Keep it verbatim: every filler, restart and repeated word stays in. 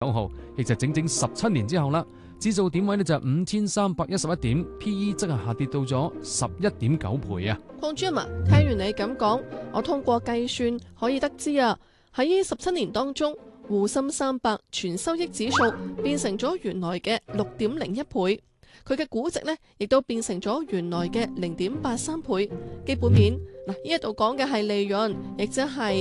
九號，亦就整整十七年之後啦。指數點位呢就五千三百一十一點 ，P E 則係下跌到咗十一點九倍啊。 鄺主任啊，聽完你咁講，我通過計算可以得知啊，喺十七年當中，滬深三百全收益指數變成咗原來嘅六點零一倍。佢嘅估值呢，亦都變成咗原來嘅零點八三倍。基本面嗱，呢一度講嘅係利潤，亦即係